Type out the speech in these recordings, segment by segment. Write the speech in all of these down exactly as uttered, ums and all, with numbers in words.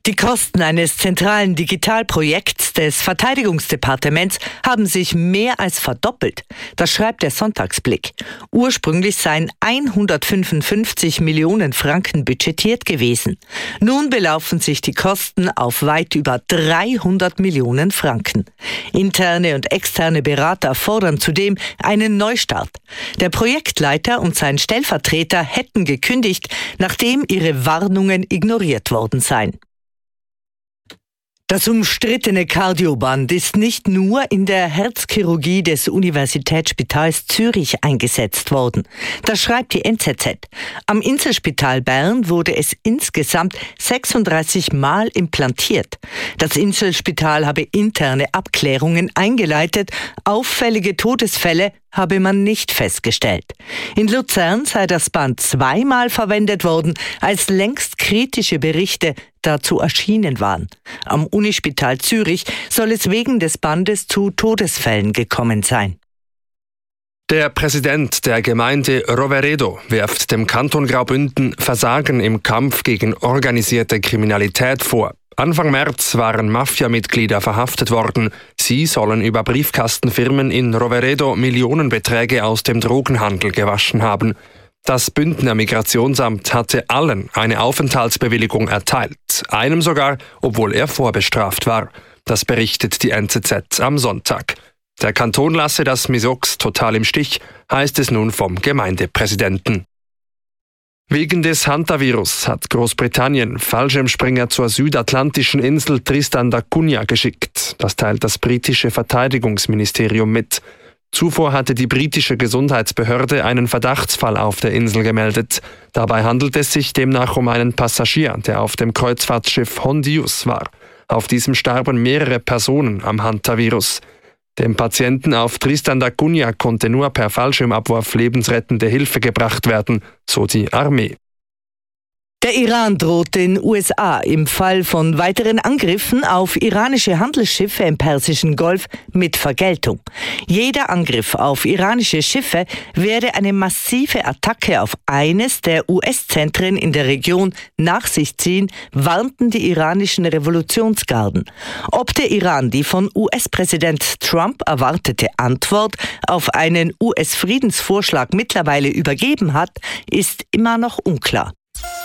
Die Kosten eines zentralen Digitalprojekts des Verteidigungsdepartements haben sich mehr als verdoppelt. Das schreibt der Sonntagsblick. Ursprünglich seien hundertfünfundfünfzig Millionen Franken budgetiert gewesen. Nun belaufen sich die Kosten auf weit über dreihundert Millionen Franken. Interne und externe Berater fordern zudem einen Neustart. Der Projektleiter und sein Stellvertreter hätten gekündigt, nachdem ihre Warnungen ignoriert worden seien. Das umstrittene Cardioband ist nicht nur in der Herzchirurgie des Universitätsspitals Zürich eingesetzt worden. Das schreibt die N Z Z. Am Inselspital Bern wurde es insgesamt sechsunddreißig Mal implantiert. Das Inselspital habe interne Abklärungen eingeleitet. Auffällige Todesfälle habe man nicht festgestellt. In Luzern sei das Band zweimal verwendet worden, als längst kritische Berichte dazu erschienen waren. Am Unispital Zürich soll es wegen des Bandes zu Todesfällen gekommen sein. Der Präsident der Gemeinde Roveredo wirft dem Kanton Graubünden Versagen im Kampf gegen organisierte Kriminalität vor. Anfang März waren Mafia-Mitglieder verhaftet worden. Sie sollen über Briefkastenfirmen in Roveredo Millionenbeträge aus dem Drogenhandel gewaschen haben. Das Bündner Migrationsamt hatte allen eine Aufenthaltsbewilligung erteilt, einem sogar, obwohl er vorbestraft war. Das berichtet die N Z Z am Sonntag. Der Kanton lasse das Misox total im Stich, heißt es nun vom Gemeindepräsidenten. Wegen des Hantavirus hat Großbritannien Fallschirmspringer zur südatlantischen Insel Tristan da Cunha geschickt. Das teilt das britische Verteidigungsministerium mit. Zuvor hatte die britische Gesundheitsbehörde einen Verdachtsfall auf der Insel gemeldet. Dabei handelt es sich demnach um einen Passagier, der auf dem Kreuzfahrtschiff Hondius war. Auf diesem starben mehrere Personen am Hantavirus. Dem Patienten auf Tristan da Cunha konnte nur per Fallschirmabwurf lebensrettende Hilfe gebracht werden, so die Armee. Der Iran droht den U S A im Fall von weiteren Angriffen auf iranische Handelsschiffe im Persischen Golf mit Vergeltung. Jeder Angriff auf iranische Schiffe werde eine massive Attacke auf eines der U S-Zentren in der Region nach sich ziehen, warnten die iranischen Revolutionsgarden. Ob der Iran die von U S-Präsident Trump erwartete Antwort auf einen U S-Friedensvorschlag mittlerweile übergeben hat, ist immer noch unklar.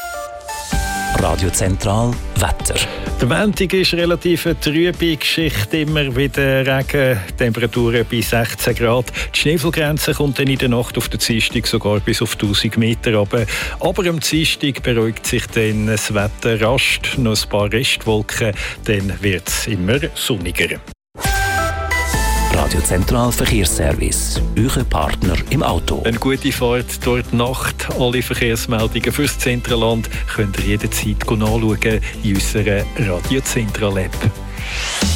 Radio Zentral Wetter. Der Montag ist relativ eine trübe Geschichte, immer wieder Regen, Temperaturen bis sechzehn Grad. Die Schneefallgrenze kommt dann in der Nacht auf den Dienstag sogar bis auf tausend Meter runter. Aber am Dienstag beruhigt sich dann das Wetter rasch, noch ein paar Restwolken, dann wird es immer sonniger. Radio Zentral Verkehrsservice, Euer Partner im Auto. Eine gute Fahrt durch die Nacht. Alle Verkehrsmeldungen fürs Zentraland könnt ihr jederzeit nachschauen in unserer Radio Zentral App.